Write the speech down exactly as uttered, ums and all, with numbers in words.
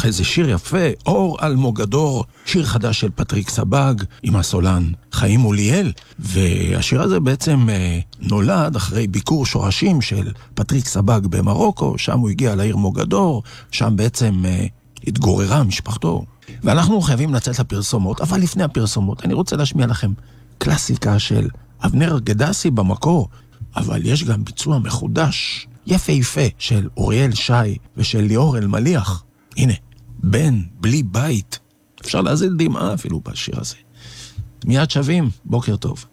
אחרי זה שיר יפה, אור על מוגדור, שיר חדש של פטריק סבג, עם הסולן חיים מוליאל, והשיר הזה בעצם אה, נולד אחרי ביקור שורשים של פטריק סבג במרוקו, שם הוא הגיע לעיר מוגדור, שם בעצם אה, התגוררה משפחתו. ואנחנו חייבים לצאת לפרסומות, אבל לפני הפרסומות אני רוצה להשמיע לכם קלאסיקה של אבנר גדסי במקור, אבל יש גם ביצוע מחודש, יפה יפה, של אוריאל שי ושל ליאור אלמליח. הנה, בן בלי בית. אפשר להזיל דמעה אפילו בשיר הזה. מיד שווים, בוקר טוב.